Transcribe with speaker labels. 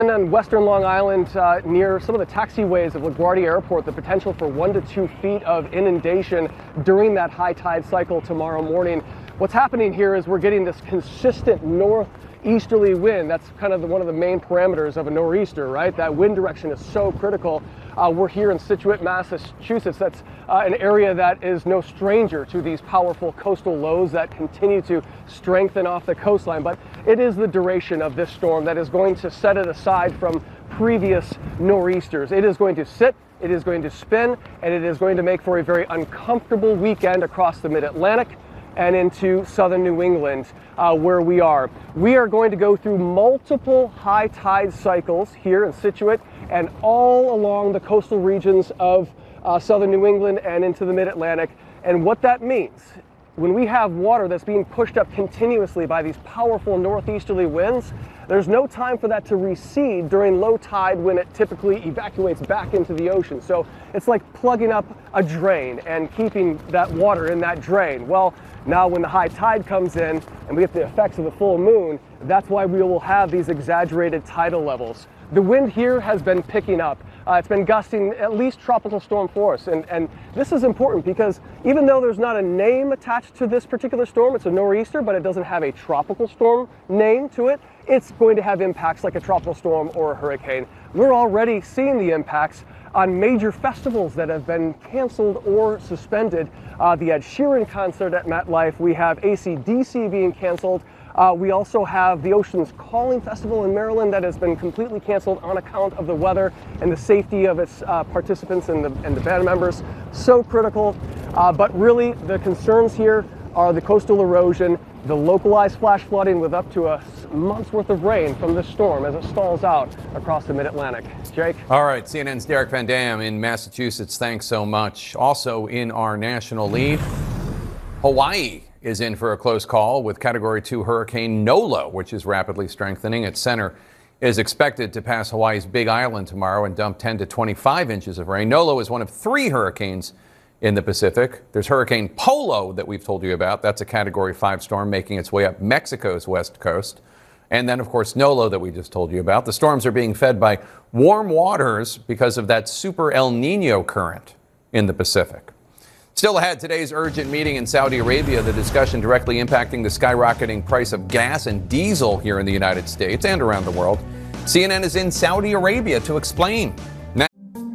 Speaker 1: And on western Long Island, near some of the taxiways of LaGuardia Airport, the potential for 1 to 2 feet of inundation during that high tide cycle tomorrow morning. What's happening here is we're getting this consistent northeasterly wind. That's kind of one of the main parameters of a nor'easter, right? That wind direction is so critical. We're here in Scituate, Massachusetts. That's an area that is no stranger to these powerful coastal lows that continue to strengthen off the coastline. But it is the duration of this storm that is going to set it aside from previous nor'easters. It is going to sit, it is going to spin, and it is going to make for a very uncomfortable weekend across the mid-Atlantic and into southern New England, where we are. We are going to go through multiple high tide cycles here in Scituate and all along the coastal regions of southern New England and into the mid-Atlantic. And what that means, when we have water that's being pushed up continuously by these powerful northeasterly winds, there's no time for that to recede during low tide when it typically evacuates back into the ocean. So it's like plugging up a drain and keeping that water in that drain. Well, now when the high tide comes in and we get the effects of the full moon, that's why we will have these exaggerated tidal levels. The wind here has been picking up. It's been gusting at least tropical storm force. And this is important because even though there's not a name attached to this particular storm, it's a nor'easter, but it doesn't have a tropical storm name to it, it's going to have impacts like a tropical storm or a hurricane. We're already seeing the impacts on major festivals that have been canceled or suspended. The Ed Sheeran concert at MetLife, we have AC/DC being canceled. We also have the Oceans Calling Festival in Maryland that has been completely canceled on account of the weather and the safety of its participants and the band members. So critical, but really the concerns here are the coastal erosion, the localized flash flooding with up to a month's worth of rain from this storm as it stalls out across the mid-Atlantic. Jake?
Speaker 2: All right, CNN's Derek Van Dam in Massachusetts. Thanks so much. Also in our national lead, Hawaii is in for a close call with Category 2 Hurricane Nolo, which is rapidly strengthening. Its center is expected to pass Hawaii's Big Island tomorrow and dump 10 to 25 inches of rain. Nolo is one of 3 hurricanes in the Pacific. There's Hurricane Polo that we've told you about. That's a Category 5 storm making its way up Mexico's west coast. And then, of course, Nolo that we just told you about. The storms are being fed by warm waters because of that super El Nino current in the Pacific. Still ahead, today's urgent meeting in Saudi Arabia, the discussion directly impacting the skyrocketing price of gas and diesel here in the United States and around the world. CNN is in Saudi Arabia to explain.